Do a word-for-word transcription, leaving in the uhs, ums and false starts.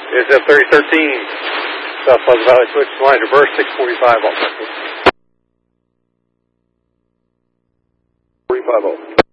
Is F thirty thirteen, South Pleasant Valley switch line reverse six forty-five off. forty-five oh.